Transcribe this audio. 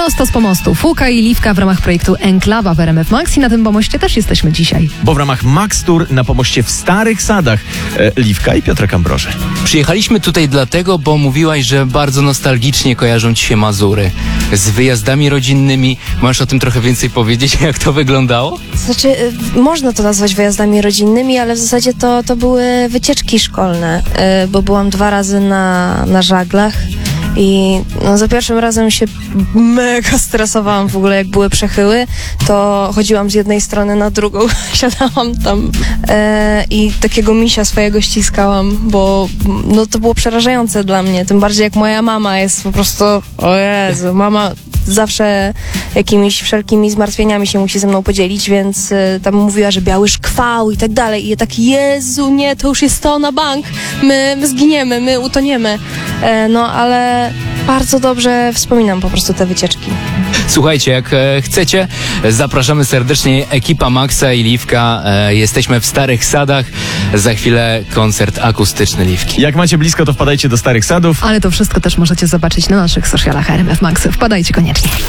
Prosto z pomostu. Fuka i Liwka w ramach projektu Enklawa w RMF Max i na tym pomoście też jesteśmy dzisiaj. Bo w ramach Max Tour na pomoście w Starych Sadach Liwka i Piotrek Ambroży. Przyjechaliśmy tutaj dlatego, bo mówiłaś, że bardzo nostalgicznie kojarzą ci się Mazury z wyjazdami rodzinnymi. Możesz o tym trochę więcej powiedzieć, jak to wyglądało? Znaczy, można to nazwać wyjazdami rodzinnymi, ale w zasadzie to były wycieczki szkolne, bo byłam 2 razy na żaglach. I za pierwszym razem się mega stresowałam w ogóle, jak były przechyły, to chodziłam z jednej strony na drugą, siadałam tam i takiego misia swojego ściskałam, bo to było przerażające dla mnie, tym bardziej jak moja mama jest po prostu, o Jezu, mama zawsze jakimiś wszelkimi zmartwieniami się musi ze mną podzielić, więc tam mówiła, że biały szkwał i tak dalej. I ja tak, Jezu, nie, to już jest to na bank. My zginiemy, my utoniemy. Ale bardzo dobrze wspominam po prostu te wycieczki. Słuchajcie, jak chcecie, zapraszamy serdecznie, ekipa Maxa i Liwka. Jesteśmy w Starych Sadach. Za chwilę koncert akustyczny Liwki. Jak macie blisko, to wpadajcie do Starych Sadów. Ale to wszystko też możecie zobaczyć na naszych socialach RMF Max. Wpadajcie koniecznie.